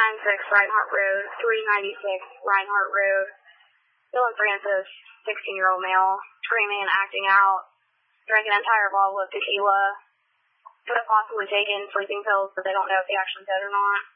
296 Reinhardt Road, 396 Reinhardt Road. Dylan Francis, 16-year-old male, screaming and acting out, drank an entire bottle of tequila, could have possibly taken sleeping pills, but they don't know if he actually did or not.